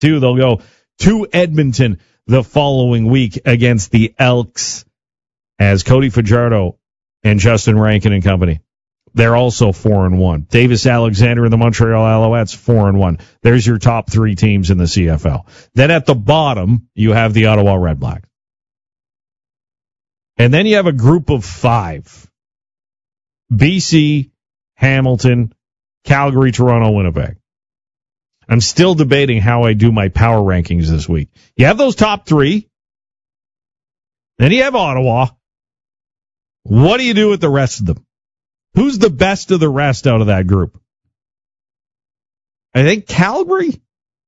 too. They'll go to Edmonton the following week against the Elks as Cody Fajardo and Justin Rankin and company. They're also 4-1. Davis Alexander and the Montreal Alouettes 4-1. There's your top three teams in the CFL. Then at the bottom, you have the Ottawa Redblacks. And then you have a group of 5. BC, Hamilton, Calgary, Toronto, Winnipeg. I'm still debating how I do my power rankings this week. You have those top 3. Then you have Ottawa. What do you do with the rest of them? Who's the best of the rest out of that group? I think Calgary.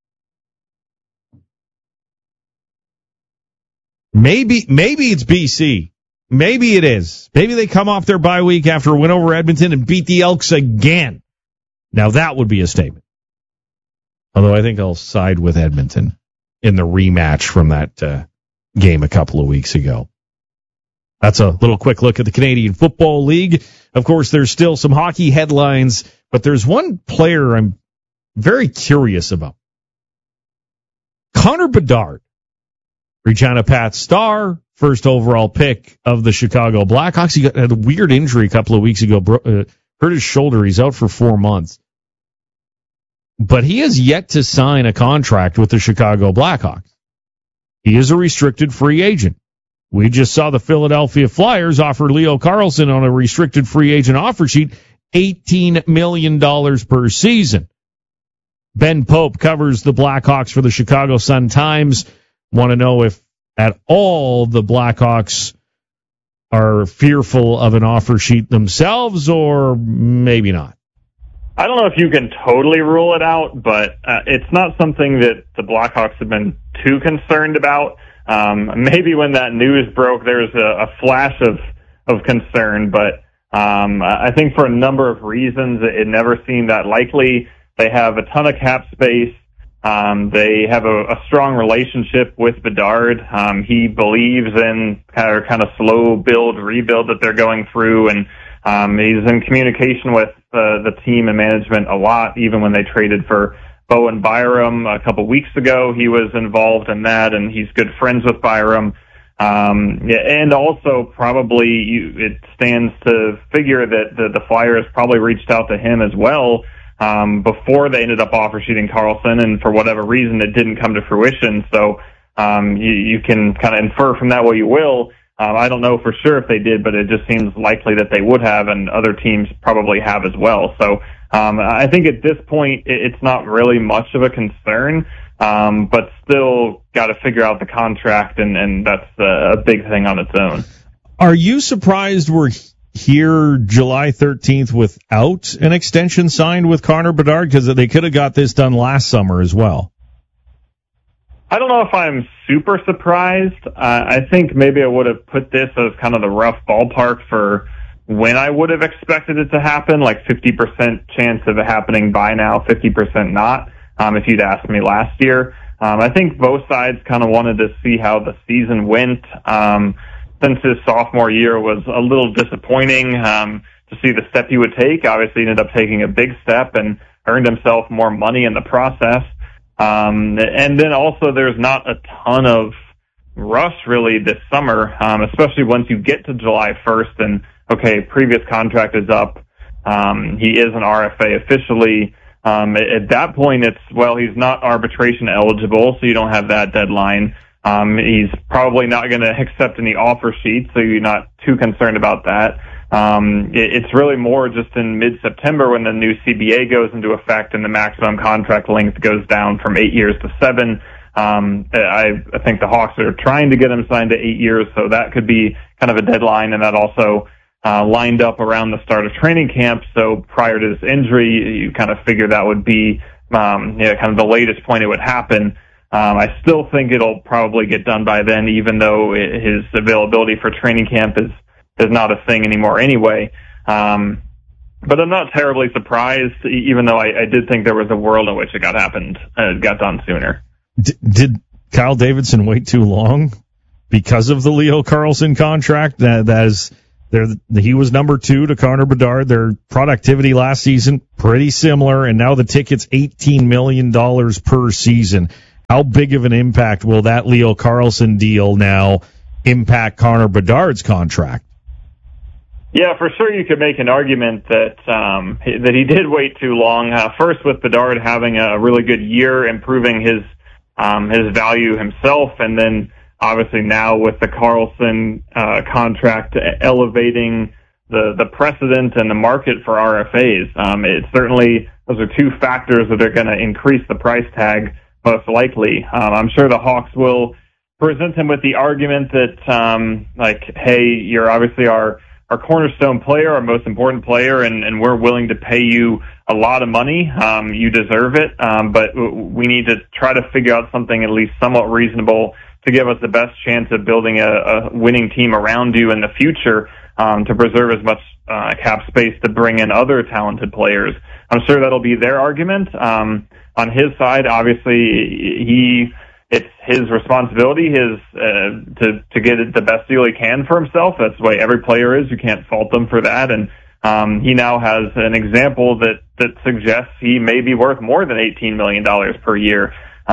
Maybe it's BC. Maybe it is. Maybe they come off their bye week after a win over Edmonton and beat the Elks again. Now that would be a statement. Although I think I'll side with Edmonton in the rematch from that game a couple of weeks ago. That's a little quick look at the Canadian Football League. Of course, there's still some hockey headlines, but there's one player I'm very curious about. Connor Bedard, Regina Pats star, first overall pick of the Chicago Blackhawks. He had a weird injury a couple of weeks ago, hurt his shoulder. He's out for 4 months. But he has yet to sign a contract with the Chicago Blackhawks. He is a restricted free agent. We just saw the Philadelphia Flyers offer Leo Carlsson on a restricted free agent offer sheet $18 million per season. Ben Pope covers the Blackhawks for the Chicago Sun-Times. Want to know if at all the Blackhawks are fearful of an offer sheet themselves, or maybe not? I don't know if you can totally rule it out, but it's not something that the Blackhawks have been too concerned about. Maybe when that news broke, there was a flash of concern, but I think for a number of reasons, it never seemed that likely. They have a ton of cap space. They have a strong relationship with Bedard. He believes in kind of slow build, rebuild that they're going through, and he's in communication with the team and management a lot, even when they traded for Bowen Byram a couple weeks ago. He was involved in that, and he's good friends with Byram. And also probably it stands to figure that the Flyers probably reached out to him as well before they ended up offer sheeting Carlson, and for whatever reason it didn't come to fruition. So you can kind of infer from that what you will. I don't know for sure if they did, but it just seems likely that they would have, and other teams probably have as well. So I think at this point it's not really much of a concern, but still got to figure out the contract, and that's a big thing on its own. Are you surprised we're here July 13th without an extension signed with Connor Bedard? Because they could have got this done last summer as well. I don't know if I'm super surprised. I think maybe I would have put this as kind of the rough ballpark for when I would have expected it to happen, like 50% chance of it happening by now, 50% not, if you'd asked me last year. I think both sides kind of wanted to see how the season went. Since his sophomore year was a little disappointing to see the step he would take. Obviously, he ended up taking a big step and earned himself more money in the process. And then also there's not a ton of rush really this summer, especially once you get to July 1st and, okay, previous contract is up. He is an RFA officially. At that point, he's not arbitration eligible, so you don't have that deadline. He's probably not going to accept any offer sheets, so you're not too concerned about that. It's really more just in mid-September when the new CBA goes into effect and the maximum contract length goes down from 8 years to 7. I think the Hawks are trying to get him signed to 8 years, so that could be kind of a deadline, and that also lined up around the start of training camp. So prior to this injury, you kind of figure that would be kind of the latest point it would happen. I still think it'll probably get done by then, even though his availability for training camp is not a thing anymore anyway. But I'm not terribly surprised, even though I did think there was a world in which it got done sooner. Did Kyle Davidson wait too long because of the Leo Carlsson contract? He was number 2 to Connor Bedard. Their productivity last season, pretty similar, and now the ticket's $18 million per season. How big of an impact will that Leo Carlsson deal now impact Connor Bedard's contract? Yeah, for sure you could make an argument that he did wait too long. First with Bedard having a really good year, improving his value himself, and then obviously now with the Carlsson contract elevating the precedent and the market for RFAs. It certainly, those are two factors that are going to increase the price tag most likely. I'm sure the Hawks will present him with the argument that, hey, you're obviously our cornerstone player, our most important player, and we're willing to pay you a lot of money. You deserve it, but we need to try to figure out something at least somewhat reasonable to give us the best chance of building a winning team around you in the future, to preserve as much cap space to bring in other talented players. I'm sure that'll be their argument. On his side, obviously, it's his responsibility, to get the best deal he can for himself. That's the way every player is. You can't fault them for that. And he now has an example that suggests he may be worth more than $18 million per year.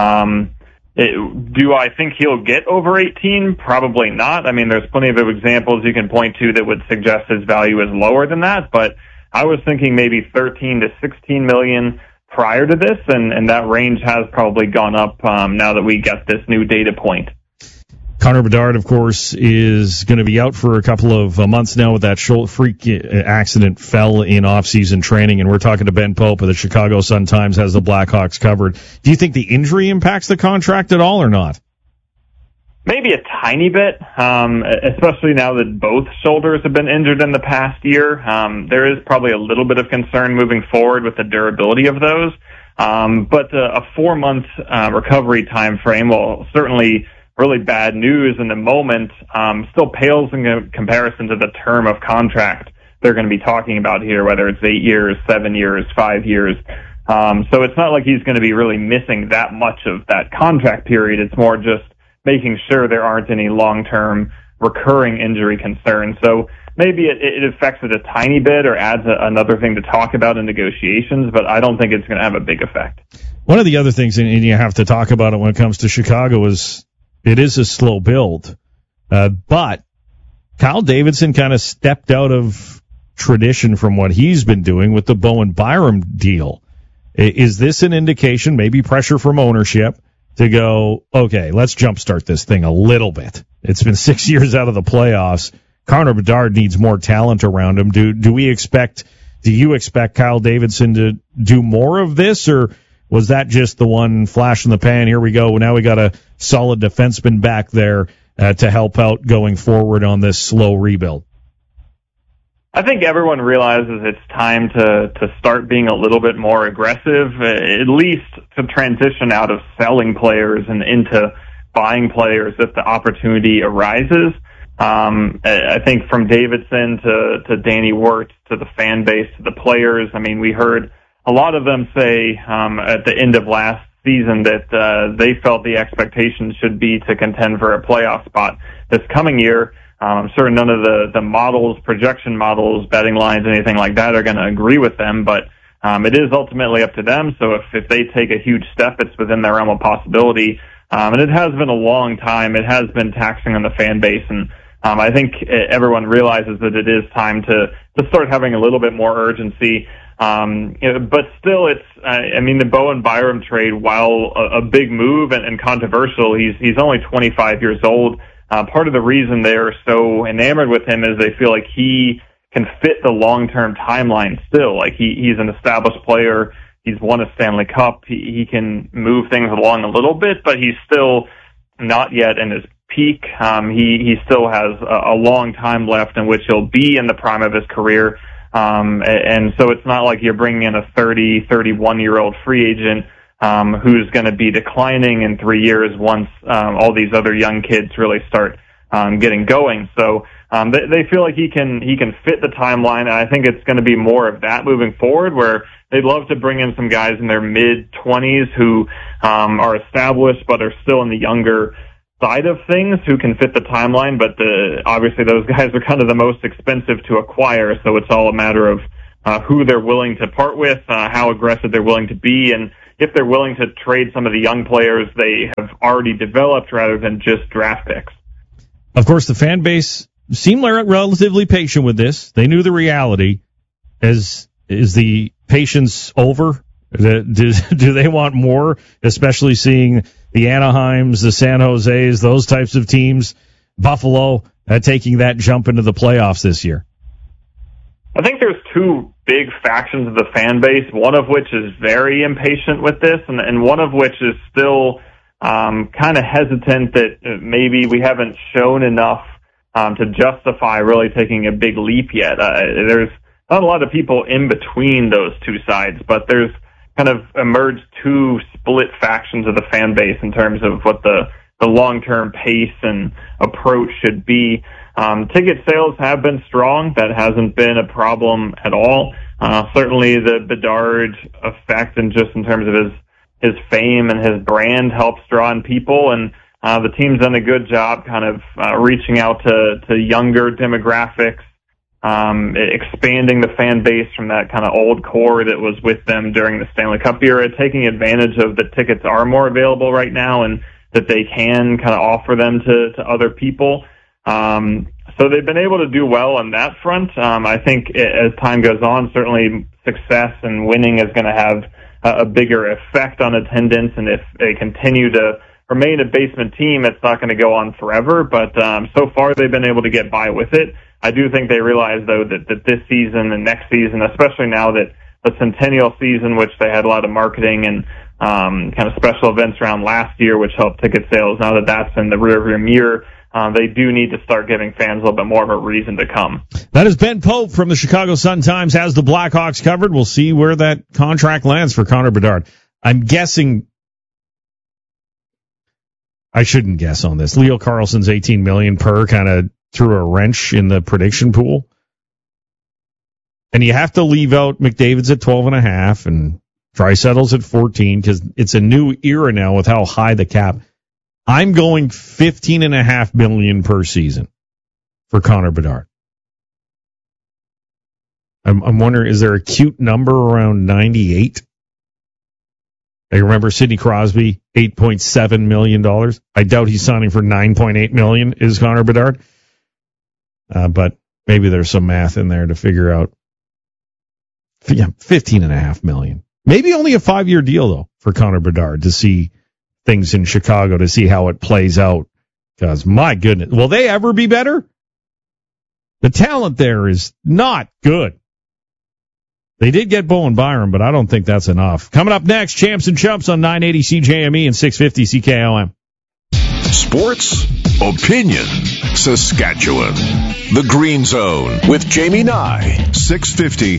Do I think he'll get over 18? Probably not. I mean, there's plenty of examples you can point to that would suggest his value is lower than that, but I was thinking maybe 13 to 16 million prior to this, and that range has probably gone up now that we get this new data point. Connor Bedard, of course, is going to be out for a couple of months now with that freak accident, fell in off-season training, and we're talking to Ben Pope of the Chicago Sun-Times, has the Blackhawks covered. Do you think the injury impacts the contract at all or not? Maybe a tiny bit, especially now that both shoulders have been injured in the past year. There is probably a little bit of concern moving forward with the durability of those, but a 4-month recovery time frame will certainly really bad news in the moment, still pales in comparison to the term of contract they're going to be talking about here, whether it's 8 years, 7 years, 5 years. So it's not like he's going to be really missing that much of that contract period. It's more just making sure there aren't any long-term recurring injury concerns. So maybe it affects it a tiny bit or adds another thing to talk about in negotiations, but I don't think it's going to have a big effect. One of the other things, and you have to talk about it when it comes to Chicago, is it is a slow build. But Kyle Davidson kind of stepped out of tradition from what he's been doing with the Bowen Byram deal. Is this an indication, maybe pressure from ownership, to go, okay, let's jumpstart this thing a little bit? It's been 6 years out of the playoffs. Connor Bedard needs more talent around him. Do you expect Kyle Davidson to do more of this, or was that just the one flash in the pan? Here we go. Now we got a solid defenseman back there to help out going forward on this slow rebuild. I think everyone realizes it's time to start being a little bit more aggressive, at least to transition out of selling players and into buying players if the opportunity arises. I think from Davidson to Danny Wirtz to the fan base to the players, I mean, we heard a lot of them say at the end of last season that they felt the expectations should be to contend for a playoff spot this coming year. I'm sure none of the models, projection models, betting lines, anything like that are going to agree with them, but it is ultimately up to them. So if they take a huge step, it's within their realm of possibility. And it has been a long time. It has been taxing on the fan base, and I think everyone realizes that it is time to start having a little bit more urgency. But still, the Bowen Byram trade, while a big move and controversial, he's only 25 years old. Part of the reason they're so enamored with him is they feel like he can fit the long-term timeline still. Like he's an established player. He's won a Stanley Cup. He can move things along a little bit, but he's still not yet in his peak. He still has a long time left in which he'll be in the prime of his career. And so it's not like you're bringing in a 31-year-old free agent who's going to be declining in 3 years once all these other young kids really start getting going. So they feel like he can fit the timeline, and I think it's going to be more of that moving forward, where they'd love to bring in some guys in their mid-20s who are established but are still in the younger side of things, who can fit the timeline, but obviously those guys are kind of the most expensive to acquire, so it's all a matter of who they're willing to part with, how aggressive they're willing to be, and if they're willing to trade some of the young players they have already developed rather than just draft picks. Of course, the fan base seemed relatively patient with this. They knew the reality. Is the patience over? Do they want more, especially seeing the Anaheims, the San Joses, those types of teams, Buffalo, taking that jump into the playoffs this year? I think there's two big factions of the fan base, one of which is very impatient with this, and one of which is still kind of hesitant that maybe we haven't shown enough to justify really taking a big leap yet. There's not a lot of people in between those two sides, but there's kind of emerged two split factions of the fan base in terms of what the long-term pace and approach should be. Ticket sales have been strong. That hasn't been a problem at all. Certainly the Bedard effect, and just in terms of his fame and his brand, helps draw in people, and the team's done a good job kind of reaching out to younger demographics, expanding the fan base from that kind of old core that was with them during the Stanley Cup era, taking advantage of the tickets are more available right now and that they can kind of offer them to other people. So they've been able to do well on that front. I think as time goes on, certainly success and winning is going to have a bigger effect on attendance, and if they continue to remain a basement team, it's not going to go on forever, but so far they've been able to get by with it. I do think they realize, though, that this season and next season, especially now that the Centennial season, which they had a lot of marketing and kind of special events around last year, which helped ticket sales, now that that's in the rearview mirror, they do need to start giving fans a little bit more of a reason to come. That is Ben Pope from the Chicago Sun-Times, has the Blackhawks covered. We'll see where that contract lands for Connor Bedard. I'm guessing, I shouldn't guess on this, Leo Carlson's $18 million per kind of threw a wrench in the prediction pool. And you have to leave out McDavid's at 12.5 and Draisaitl's at 14 because it's a new era now with how high the cap. I'm going $15.5 million per season for Connor Bedard. I'm wondering, is there a cute number around 98? I remember Sidney Crosby, $8.7 million. I doubt he's signing for $9.8 million, is Connor Bedard. But maybe there's some math in there to figure out. Yeah, $15.5 million. Maybe only a 5-year deal, though, for Connor Bedard to see things in Chicago, to see how it plays out. Because, my goodness, will they ever be better? The talent there is not good. They did get Bowen Byram, but I don't think that's enough. Coming up next, Champs and Chumps on 980 CJME and 650 CKOM. Sports, opinion, Saskatchewan. The Green Zone with Jamie Nye, 650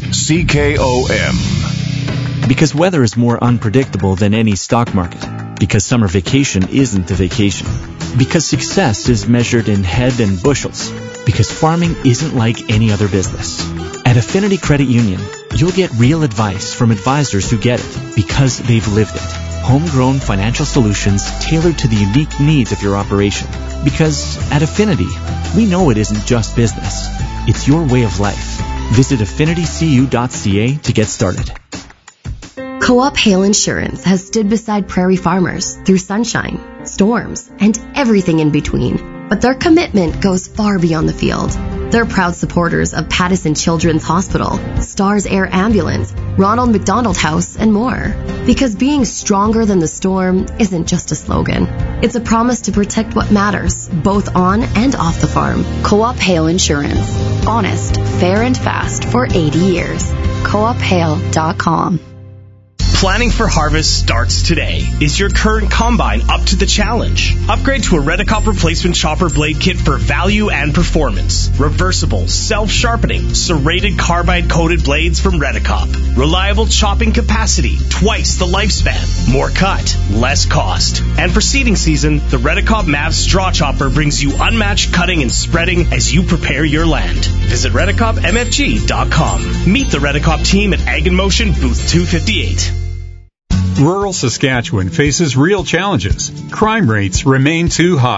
CKOM. Because weather is more unpredictable than any stock market. Because summer vacation isn't a vacation. Because success is measured in head and bushels. Because farming isn't like any other business. At Affinity Credit Union, you'll get real advice from advisors who get it because they've lived it. Homegrown financial solutions tailored to the unique needs of your operation. Because at Affinity, we know it isn't just business. It's your way of life. Visit affinitycu.ca to get started. Co-op Hail Insurance has stood beside prairie farmers through sunshine, storms, and everything in between. But their commitment goes far beyond the field. They're proud supporters of Pattison Children's Hospital, Stars Air Ambulance, Ronald McDonald House, and more. Because being stronger than the storm isn't just a slogan. It's a promise to protect what matters, both on and off the farm. Co-op Hail Insurance. Honest, fair, and fast for 80 years. CoopHail.com. Planning for harvest starts today. Is your current combine up to the challenge? Upgrade to a Redicop replacement chopper blade kit for value and performance. Reversible, self-sharpening, serrated carbide-coated blades from Redicop. Reliable chopping capacity, twice the lifespan. More cut, less cost. And for seeding season, the Redicop MAV straw chopper brings you unmatched cutting and spreading as you prepare your land. Visit RedicopMFG.com. Meet the Redicop team at Ag in Motion, booth 258. Rural Saskatchewan faces real challenges. Crime rates remain too high.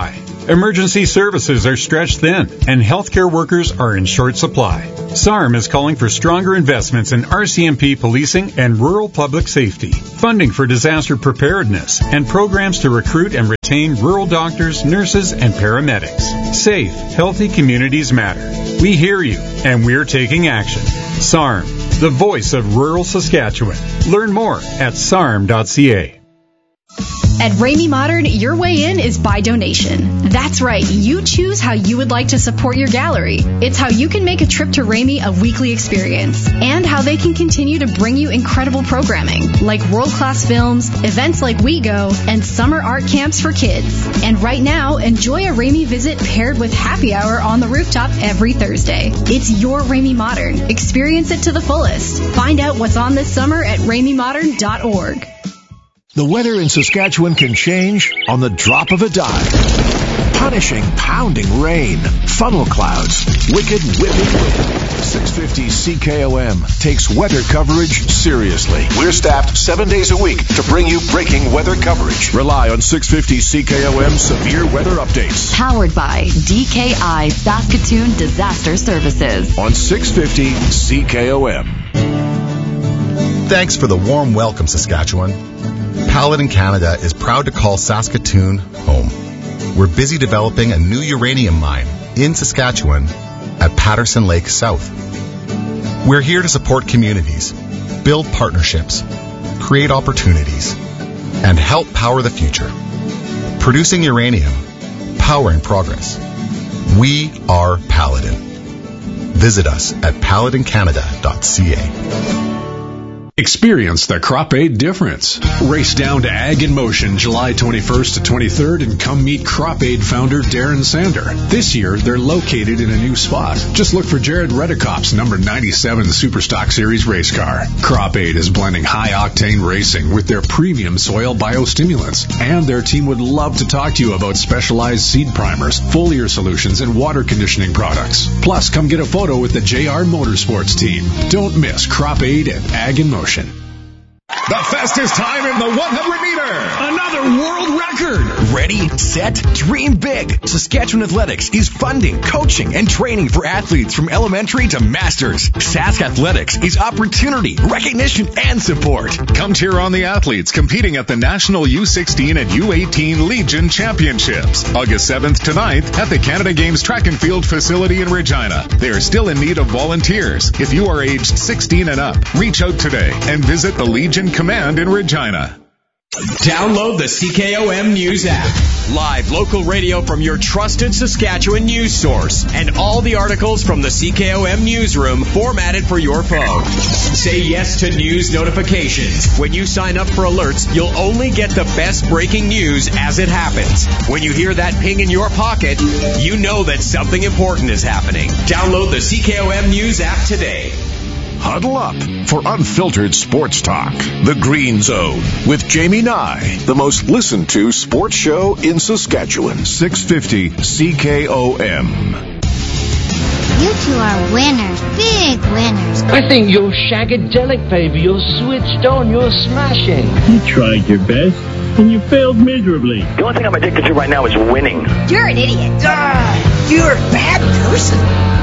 Emergency services are stretched thin, and healthcare workers are in short supply. SARM is calling for stronger investments in RCMP policing and rural public safety, funding for disaster preparedness, and programs to recruit and retain rural doctors, nurses, and paramedics. Safe, healthy communities matter. We hear you, and we're taking action. SARM, the voice of rural Saskatchewan. Learn more at sarm.ca. At Ramey Modern, your way in is by donation. That's right, you choose how you would like to support your gallery. It's how you can make a trip to Ramey a weekly experience, and how they can continue to bring you incredible programming, like world-class films, events like We Go, and summer art camps for kids. And right now, enjoy a Ramey visit paired with happy hour on the rooftop every Thursday. It's your Ramey Modern. Experience it to the fullest. Find out what's on this summer at RameyModern.org. The weather in Saskatchewan can change on the drop of a dime. Punishing, pounding rain, funnel clouds, wicked whipping wind. 650 CKOM takes weather coverage seriously. We're staffed 7 days a week to bring you breaking weather coverage. Rely on 650 CKOM severe weather updates. Powered by DKI Saskatoon Disaster Services. On 650 CKOM. Thanks for the warm welcome, Saskatchewan. Paladin Canada is proud to call Saskatoon home. We're busy developing a new uranium mine in Saskatchewan at Patterson Lake South. We're here to support communities, build partnerships, create opportunities, and help power the future. Producing uranium, powering progress. We are Paladin. Visit us at paladincanada.ca. Experience the Crop Aid difference. Race down to Ag in Motion July 21st to 23rd and come meet Crop Aid founder Darren Sander. This year, they're located in a new spot. Just look for Jared Redekop's number 97 Superstock Series race car. Crop Aid is blending high-octane racing with their premium soil biostimulants. And their team would love to talk to you about specialized seed primers, foliar solutions, and water conditioning products. Plus, come get a photo with the JR Motorsports team. Don't miss Crop Aid and Ag in Motion. The fastest time in the 100-meter. Another world record. Ready, set, dream big. Saskatchewan Athletics is funding, coaching, and training for athletes from elementary to masters. Sask Athletics is opportunity, recognition, and support. Come cheer on the athletes competing at the National U16 and U18 Legion Championships. August 7th to 9th at the Canada Games Track and Field facility in Regina. They are still in need of volunteers. If you are aged 16 and up, reach out today and visit the Legion Command in Regina. Download the CKOM News app. Live local radio from your trusted Saskatchewan news source. And all the articles from the CKOM newsroom formatted for your phone. Say yes to news notifications. When you sign up for alerts, you'll only get the best breaking news as it happens. When you hear that ping in your pocket, you know that something important is happening. Download the CKOM News app today. Huddle up for unfiltered sports talk. The Green Zone with Jamie Nye, the most listened to sports show in Saskatchewan. 650 CKOM. You two are winners, big winners. I think you're shagadelic, baby. You're switched on. You're smashing. You tried your best, and you failed miserably. The only thing I'm addicted to right now is winning. You're an idiot. You're a bad person.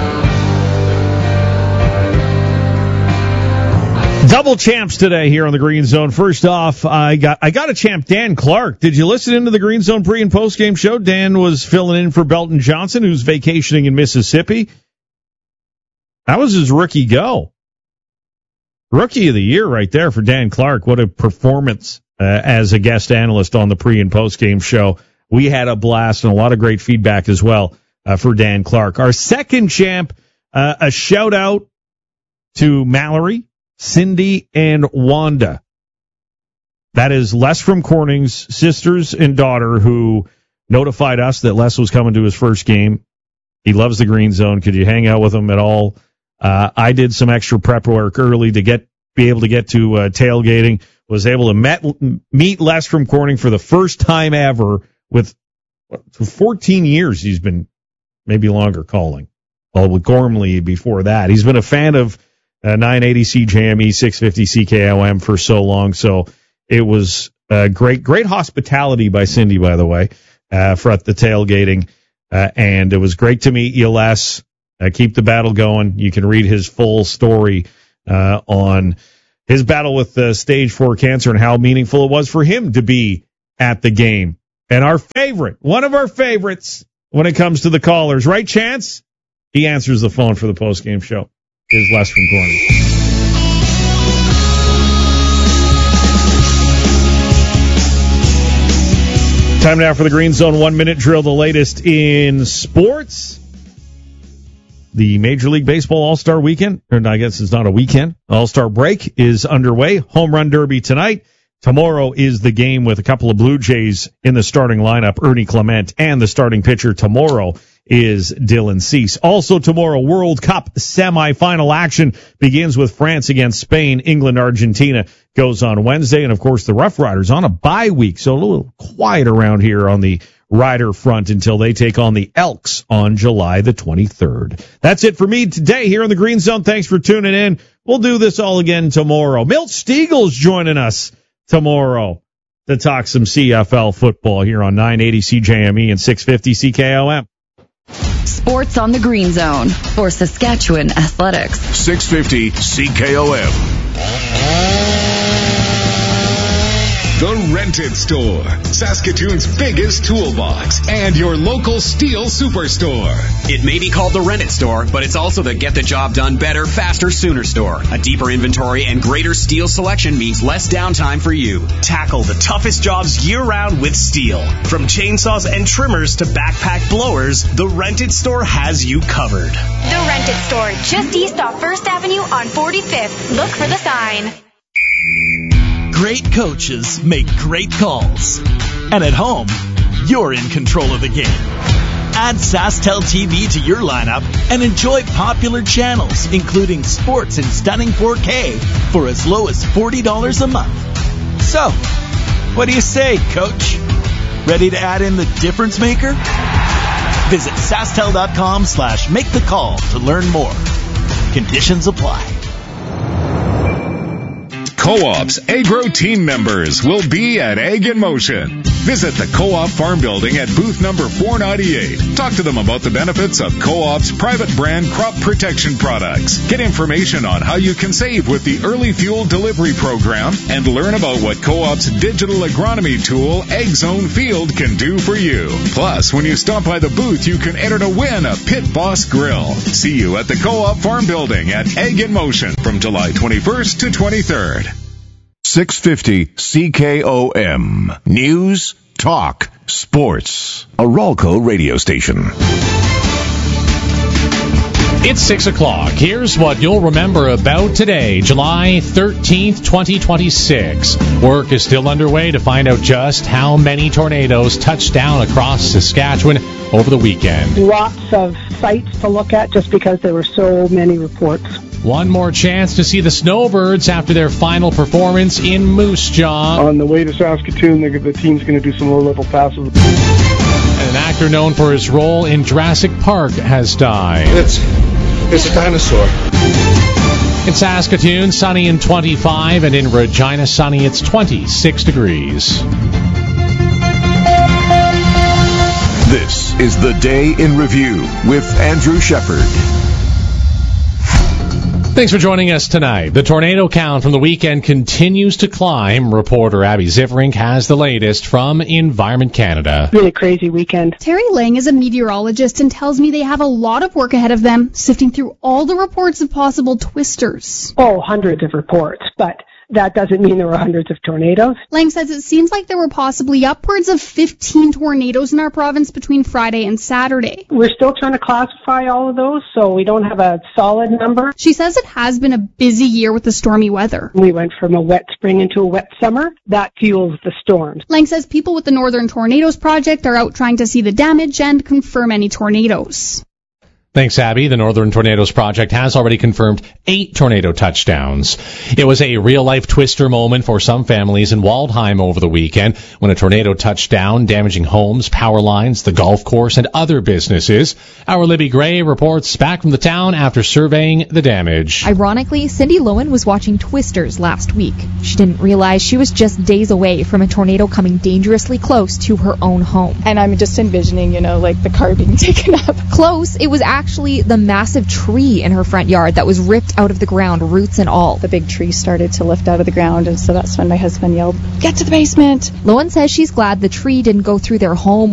Double champs today here on the Green Zone. First off, I got a champ, Dan Clark. Did you listen into the Green Zone pre- and post-game show? Dan was filling in for Belton Johnson, who's vacationing in Mississippi. That was his rookie go. Rookie of the year right there for Dan Clark. What a performance as a guest analyst on the pre- and post-game show. We had a blast and a lot of great feedback as well for Dan Clark. Our second champ, a shout-out to Mallory, Cindy, and Wanda. That is Les from Corning's sisters and daughter who notified us that Les was coming to his first game. He loves the Green Zone. Could you hang out with him at all? I did some extra prep work early to be able to get to tailgating. Was able to meet Les from Corning for the first time ever for 14 years he's been, maybe longer, calling. Well, with Gormley before that. He's been a fan of 980 CJME, 650 CKOM for so long. So it was great hospitality by Cindy, by the way. for the tailgating. And it was great to meet you, Les. Keep the battle going. You can read his full story on his battle with stage 4 cancer and how meaningful it was for him to be at the game. And our favorite, one of our favorites when it comes to the callers, right, Chance? He answers the phone for the postgame show. Is Les from Corny. Time now for the Green Zone 1-minute drill, the latest in sports. The Major League Baseball All-Star weekend, or I guess it's not a weekend, All-Star break is underway. Home Run Derby tonight. Tomorrow is the game with a couple of Blue Jays in the starting lineup, Ernie Clement, and the starting pitcher tomorrow is Dylan Cease. Also tomorrow, World Cup semifinal action begins with France against Spain. England, Argentina goes on Wednesday. And, of course, the Rough Riders on a bye week, so a little quiet around here on the Rider front until they take on the Elks on July the 23rd. That's it for me today here in the Green Zone. Thanks for tuning in. We'll do this all again tomorrow. Milt Stiegel's joining us tomorrow to talk some CFL football here on 980 CJME and 650 CKOM. Sports on the Green Zone for Saskatchewan Athletics. 650 CKOM. The Rented Store, Saskatoon's biggest toolbox, and your local steel superstore. It may be called the Rented Store, but it's also the Get the Job Done Better, Faster, Sooner store. A deeper inventory and greater steel selection means less downtime for you. Tackle the toughest jobs year-round with steel. From chainsaws and trimmers to backpack blowers, the Rented Store has you covered. The Rented Store, just east off 1st Avenue on 45th. Look for the sign. Great coaches make great calls. And at home, you're in control of the game. Add SaskTel TV to your lineup and enjoy popular channels, including sports in stunning 4K for as low as $40 a month. So, what do you say, Coach? Ready to add in the difference maker? Visit SaskTel.com/make-the-call to learn more. Conditions apply. Co-op's Agro team members will be at Ag in Motion. Visit the Co-op Farm Building at booth number 498. Talk to them about the benefits of Co-op's private brand crop protection products. Get information on how you can save with the Early Fuel Delivery Program and learn about what Co-op's digital agronomy tool, AgZone Field, can do for you. Plus, when you stop by the booth, you can enter to win a Pit Boss Grill. See you at the Co-op Farm Building at Ag in Motion from July 21st to 23rd. 650 CKOM. News, talk, sports. A Ralco radio station. It's 6 o'clock. Here's what you'll remember about today, July 13th, 2026. Work is still underway to find out just how many tornadoes touched down across Saskatchewan over the weekend. Lots of sites to look at just because there were so many reports. One more chance to see the Snowbirds after their final performance in Moose Jaw. On the way to Saskatoon, the team's going to do some low-level passes. An actor known for his role in Jurassic Park has died. It's a dinosaur. In Saskatoon, sunny and 25, and in Regina, sunny, it's 26 degrees. This is the Day in Review with Andrew Shepard. Thanks for joining us tonight. The tornado count from the weekend continues to climb. Reporter Abby Ziverink has the latest from Environment Canada. Really crazy weekend. Terry Lang is a meteorologist and tells me they have a lot of work ahead of them, sifting through all the reports of possible twisters. Oh, hundreds of reports, but that doesn't mean there were hundreds of tornadoes. Lang says it seems like there were possibly upwards of 15 tornadoes in our province between Friday and Saturday. We're still trying to classify all of those, so we don't have a solid number. She says it has been a busy year with the stormy weather. We went from a wet spring into a wet summer. That fuels the storms. Lang says people with the Northern Tornadoes Project are out trying to see the damage and confirm any tornadoes. Thanks, Abby. The Northern Tornadoes Project has already confirmed 8 tornado touchdowns. It was a real-life twister moment for some families in Waldheim over the weekend when a tornado touched down, damaging homes, power lines, the golf course, and other businesses. Our Libby Gray reports back from the town after surveying the damage. Ironically, Cindy Lowen was watching Twisters last week. She didn't realize she was just days away from a tornado coming dangerously close to her own home. And I'm just envisioning, like the car being taken up. Close, it was actually the massive tree in her front yard that was ripped out of the ground, roots and all. The big tree started to lift out of the ground, and so that's when my husband yelled, "Get to the basement!" Lowen says she's glad the tree didn't go through their home